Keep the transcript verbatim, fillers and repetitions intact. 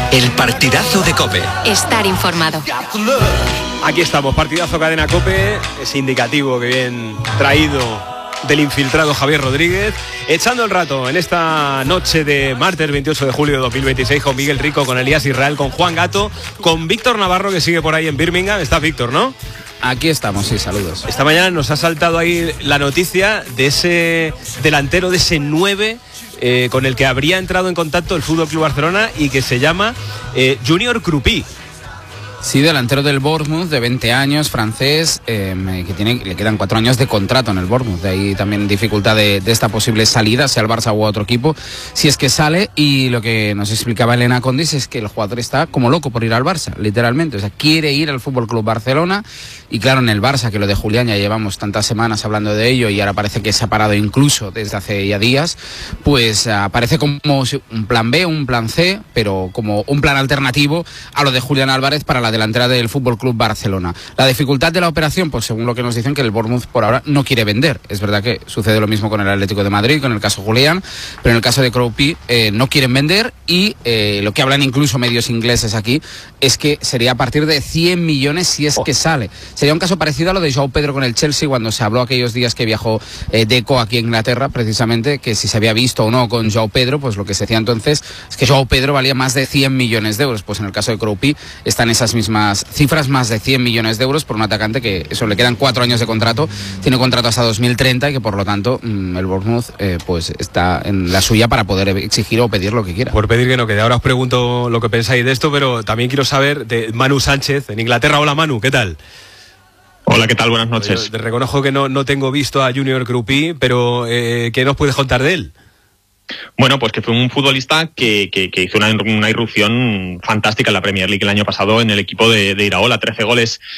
El partidazo de COPE. Estar informado. Aquí estamos, partidazo Cadena COPE, es indicativo que bien traído del infiltrado Javier Rodríguez, echando el rato en esta noche de martes veintiocho de julio de dos mil veintiséis con Miguel Rico, con Elías Israel, con Juan Gato, con Víctor Navarro, que sigue por ahí en Birmingham. Está Víctor, ¿no? Aquí estamos, sí, saludos. Esta mañana nos ha saltado ahí la noticia de ese delantero, de ese nueve eh, con el que habría entrado en contacto el F C Barcelona y que se llama eh, Junior Krupí. Sí, delantero del Bournemouth, de veinte años, francés, eh, que tiene, le quedan cuatro años de contrato en el Bournemouth. De ahí también dificultad de, de esta posible salida, sea el Barça u otro equipo, si es que sale. Y lo que nos explicaba Elena Condis es que el jugador está como loco por ir al Barça, literalmente. O sea, quiere ir al F C Barcelona. Y claro, en el Barça, que lo de Julián ya llevamos tantas semanas hablando de ello y ahora parece que se ha parado incluso desde hace ya días, pues aparece como un plan B, un plan C, pero como un plan alternativo a lo de Julián Álvarez para la delantera del F C Barcelona. La dificultad de la operación, pues según lo que nos dicen, que el Bournemouth por ahora no quiere vender. Es verdad que sucede lo mismo con el Atlético de Madrid, con el caso Julián, pero en el caso de Krupí eh, no quieren vender y eh, lo que hablan incluso medios ingleses aquí es que sería a partir de cien millones si es que sale. Sería un caso parecido a lo de João Pedro con el Chelsea, cuando se habló aquellos días que viajó eh, Deco aquí en Inglaterra, precisamente, que si se había visto o no con João Pedro, pues lo que se decía entonces es que João Pedro valía más de cien millones de euros. Pues en el caso de Krupí están esas mismas cifras, más de cien millones de euros por un atacante que eso le quedan cuatro años de contrato, tiene contrato hasta dos mil treinta y que por lo tanto mmm, el Bournemouth eh, pues está en la suya para poder exigir o pedir lo que quiera. Por pedir que no quede. Ahora os pregunto lo que pensáis de esto, pero también quiero saber de Manu Sánchez en Inglaterra. Hola Manu, ¿qué tal? Hola, ¿qué tal? Buenas noches. Yo te reconozco que no, no tengo visto a Junior Krupí, pero eh, ¿qué nos puedes contar de él? Bueno, pues que fue un futbolista que, que, que hizo una, una irrupción fantástica en la Premier League el año pasado en el equipo de, de Iraola, trece goles